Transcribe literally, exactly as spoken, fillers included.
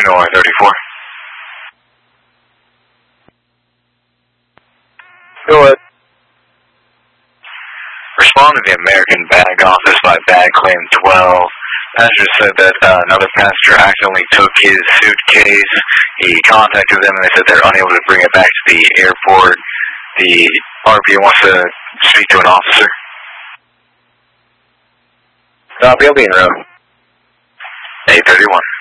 North thirty-four. Go ahead. Respond to the American bag office by bag claim twelve. Passenger said that uh, another passenger accidentally took his suitcase. He contacted them and they said they're unable to bring it back to the airport. The R P wants to speak to an officer. Copy, I'll be in route. eight thirty-one.